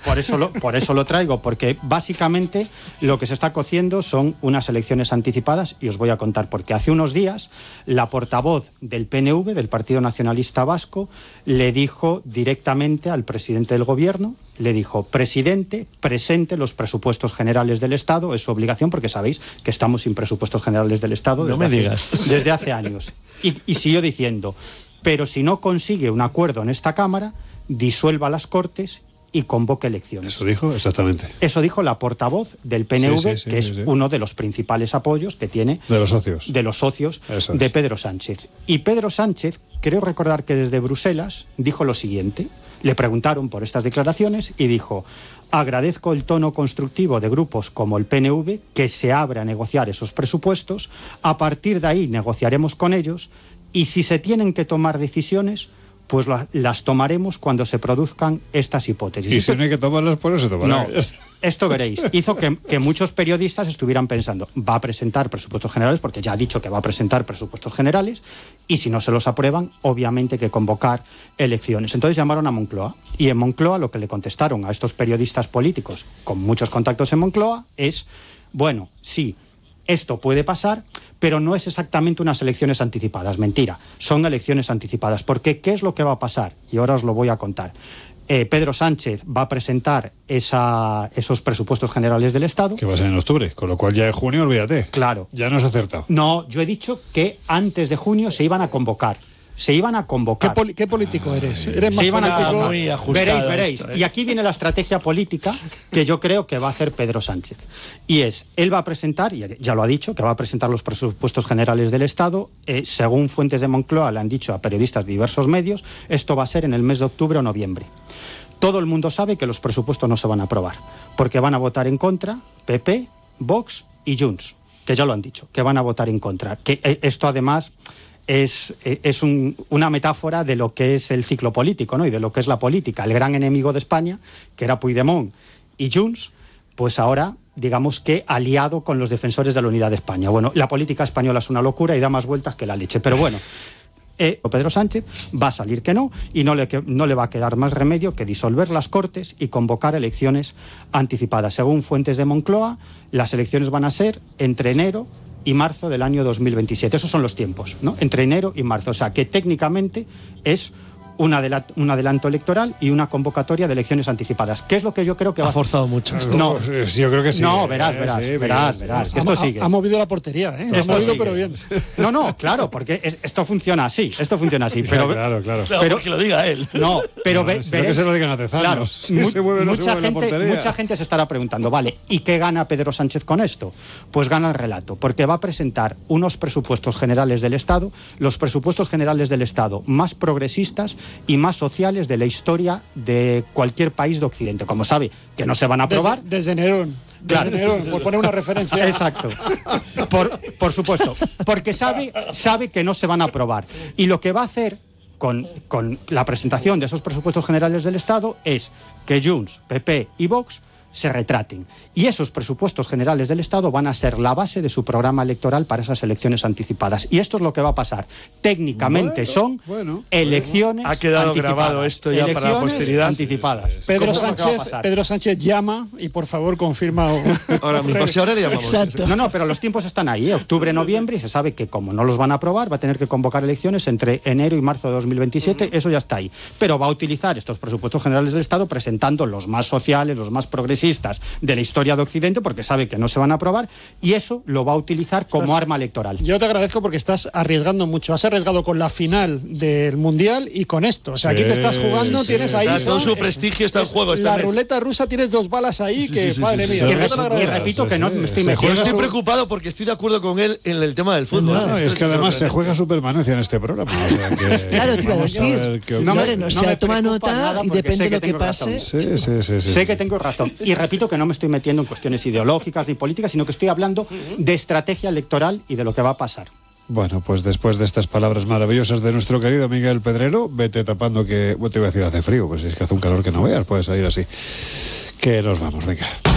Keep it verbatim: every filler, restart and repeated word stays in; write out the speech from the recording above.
por eso lo, por eso lo traigo, porque básicamente lo que se está cociendo son unas elecciones anticipadas, y os voy a contar por qué. Hace unos días la portavoz del P N V, del Partido Nacionalista Vasco, le dijo directamente al presidente del gobierno, le dijo: presidente, presente los presupuestos generales del Estado, es su obligación, porque sabéis que estamos sin presupuestos generales del Estado desde, no me hace, digas. desde hace años. Y, y siguió diciendo: pero si no consigue un acuerdo en esta Cámara, disuelva las Cortes y convoque elecciones. Eso dijo, exactamente. Eso dijo la portavoz del P N V, sí, sí, sí, que sí, es sí. uno de los principales apoyos que tiene de los socios, de, los socios Eso de es. Pedro Sánchez. Y Pedro Sánchez, creo recordar que desde Bruselas, dijo lo siguiente. Le preguntaron por estas declaraciones y dijo: agradezco el tono constructivo de grupos como el P N V, que se abre a negociar esos presupuestos. A partir de ahí negociaremos con ellos, y si se tienen que tomar decisiones, pues la, las tomaremos cuando se produzcan estas hipótesis. Y si no hay que tomarlas, por eso se tomarán. No, esto veréis. Hizo que, que muchos periodistas estuvieran pensando: va a presentar presupuestos generales, porque ya ha dicho que va a presentar presupuestos generales, y si no se los aprueban, obviamente hay que convocar elecciones. Entonces llamaron a Moncloa, y en Moncloa lo que le contestaron a estos periodistas políticos con muchos contactos en Moncloa es: bueno, sí, esto puede pasar, pero no es exactamente unas elecciones anticipadas. Mentira, son elecciones anticipadas. Porque ¿qué es lo que va a pasar? Y ahora os lo voy a contar. Eh, Pedro Sánchez va a presentar esa, esos presupuestos generales del Estado. Que va a ser en octubre, con lo cual ya en junio, olvídate. Claro. Ya no has acertado. No, yo he dicho que antes de junio se iban a convocar. Se iban a convocar. ¿Qué, poli- qué político eres? ¿Eres Se iban a político? convocar. muy ajustado Veréis, veréis. esto, ¿eh? Y aquí viene la estrategia política que yo creo que va a hacer Pedro Sánchez. Y es, él va a presentar, y ya lo ha dicho, que va a presentar los presupuestos generales del Estado. Eh, según fuentes de Moncloa, le han dicho a periodistas de diversos medios, esto va a ser en el mes de octubre o noviembre. Todo el mundo sabe que los presupuestos no se van a aprobar, porque van a votar en contra P P, Vox y Junts, que ya lo han dicho, que van a votar en contra. Que eh, esto además es, es un, una metáfora de lo que es el ciclo político, ¿no? Y de lo que es la política. El gran enemigo de España, que era Puigdemont y Junts, pues ahora, digamos que aliado con los defensores de la unidad de España. Bueno, la política española es una locura y da más vueltas que la leche, pero bueno. Eh, Pedro Sánchez va a salir que no, y no le, que, no le va a quedar más remedio que disolver las Cortes y convocar elecciones anticipadas. Según fuentes de Moncloa, las elecciones van a ser entre enero y marzo del año dos mil veintisiete. Esos son los tiempos, ¿no? Entre enero y marzo. O sea, que técnicamente es un, adela- un adelanto electoral y una convocatoria de elecciones anticipadas. ¿Qué es lo que yo creo que va Ha a forzado mucho esto. No, sí, yo creo que sí. No, verás, Eh, verás, sí, verás, sí, verás. sí. Que esto ha, sigue. ha movido la portería, ¿eh? Esto ha movido, sigue. pero bien. No, no, claro, porque es- esto funciona así. Esto funciona así. Pero, claro, claro. Claro, pero- que lo diga él. No, pero No, ve- si no, veréis- que se lo digan a Tezanos. Claro, Si mu- se mueve, no se mucha, mueve la gente, portería. mucha gente se estará preguntando, vale, ¿y qué gana Pedro Sánchez con esto? Pues gana el relato, porque va a presentar unos presupuestos generales del Estado, los presupuestos generales del Estado más progresistas y más sociales de la historia de cualquier país de Occidente. Como sabe que no se van a aprobar. Desde, desde Nerón. Desde Claro. Nerón, por poner una referencia. Exacto. Por, por supuesto. Porque sabe, sabe que no se van a aprobar. Y lo que va a hacer con, con la presentación de esos presupuestos generales del Estado es que Junts, P P y Vox se retraten. Y esos presupuestos generales del Estado van a ser la base de su programa electoral para esas elecciones anticipadas. Y esto es lo que va a pasar. Técnicamente Bueno, son bueno, elecciones Ha quedado anticipadas. grabado esto ya para la Elecciones posteridad. anticipadas. Pedro ¿Cómo es lo que va a Sánchez, pasar? Pedro Sánchez llama y por favor confirma. o- Ahora mismo, si ahora le llamamos. Exacto. No, no, pero los tiempos están ahí, ¿eh? Octubre, noviembre, y se sabe que como no los van a aprobar, va a tener que convocar elecciones entre enero y marzo de dos mil veintisiete, eso ya está ahí. Pero va a utilizar estos presupuestos generales del Estado presentando los más sociales, los más progresistas de la historia de Occidente, porque sabe que no se van a aprobar, y eso lo va a utilizar como Estás- arma electoral. Yo te agradezco porque estás arriesgando mucho. Has arriesgado con la final del Mundial y con esto. O sea, aquí te estás jugando, sí, tienes sí. ahí. O sea, todo son- su prestigio está en es- juego este La mes. ruleta rusa tienes dos balas ahí Sí, que, sí, sí, madre sí, mía. sí. yo Y, te re- lo y agradezco. repito que no me estoy Se Yo juega metiendo. estoy su- preocupado porque estoy de acuerdo con él en el tema del fútbol. No, Esto es que además se sorprendente. juega su permanencia en este programa. O sea que Claro, te iba a vamos decir. ver qué No ocurre. me- Hombre, no, o no sea, me toma preocupa nota nada y porque depende sé de lo que que tengo razón. pase. Sí, sí, sí, sí. Sé que tengo razón. Y repito que no me estoy metiendo en cuestiones ideológicas ni políticas, sino que estoy hablando de estrategia electoral y de lo que va a pasar. Bueno, pues después de estas palabras maravillosas de nuestro querido Miguel Pedrero, vete tapando que, bueno, te iba a decir hace frío, pues es que hace un calor que no veas, puede salir así. Que nos vamos, venga.